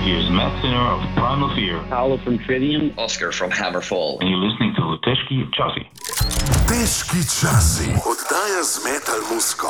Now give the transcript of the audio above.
Here's Matt Sinner of Primal Fear. Paolo from Trivium. Oscar from Hammerfall. And you're listening to Težki časi. Težki časi. Oddaja z metal muziko.